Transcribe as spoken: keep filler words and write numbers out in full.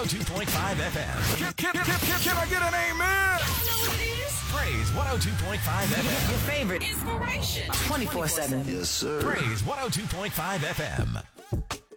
two point five F M. Can, can, can, can, can I get an amen? Praise one oh two point five F M. Your favorite inspiration. twenty-four seven. Yes, sir. Praise one oh two point five F M.